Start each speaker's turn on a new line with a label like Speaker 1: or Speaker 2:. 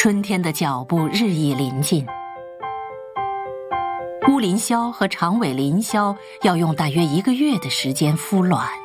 Speaker 1: 春天的脚步日益临近，乌林鸮和长尾林鸮要用大约1个月的时间孵卵。